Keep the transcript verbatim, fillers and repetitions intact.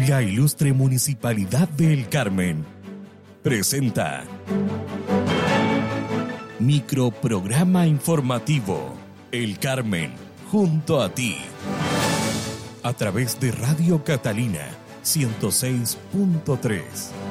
La ilustre Municipalidad de El Carmen presenta Microprograma informativo El Carmen junto a ti, a través de Radio Catalina ciento seis punto tres.